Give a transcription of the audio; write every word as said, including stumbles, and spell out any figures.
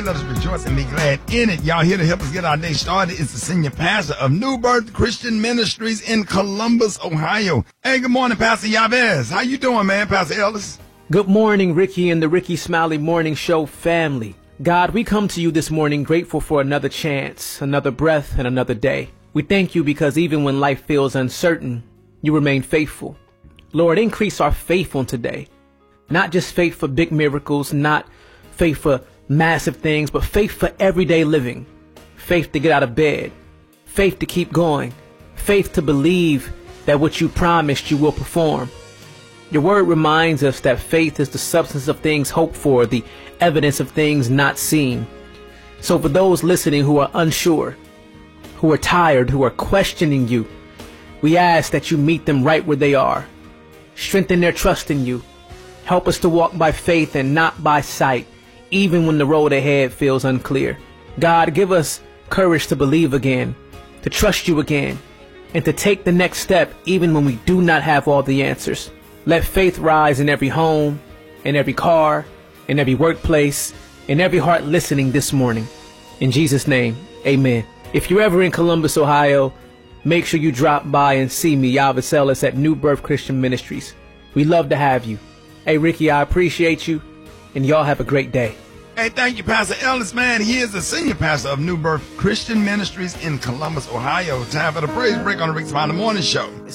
Let us rejoice and be glad in it. Y'all here to help us get our day started. It's the senior pastor of New Birth Christian Ministries in Columbus, Ohio. Hey, good morning, Pastor Yabez. How you doing, man, Pastor Ellis? Good morning, Ricky and the Ricky Smiley Morning Show family. God, we come to you this morning grateful for another chance, another breath, and another day. We thank you because even when life feels uncertain, you remain faithful. Lord, increase our faith on today. Not just faith for big miracles, not faith for massive things, but faith for everyday living. Faith to get out of bed. Faith to keep going. Faith to believe that what you promised you will perform. Your word reminds us that faith is the substance of things hoped for, the evidence of things not seen. So for those listening who are unsure, who are tired, who are questioning you, we ask that you meet them right where they are. Strengthen their trust in you. Help us to walk by faith and not by sight, even when the road ahead feels unclear. God, give us courage to believe again, to trust you again, and to take the next step even when we do not have all the answers. Let faith rise in every home, in every car, in every workplace, in every heart listening this morning. In Jesus' name, amen. If you're ever in Columbus, Ohio, make sure you drop by and see me, Yabez Ellis, at New Birth Christian Ministries. We love to have you. Hey, Ricky, I appreciate you, and y'all have a great day. Hey, thank you, Pastor Ellis, man. He is the senior pastor of New Birth Christian Ministries in Columbus, Ohio. Time for the praise break on the Ricky Smiley Morning Show.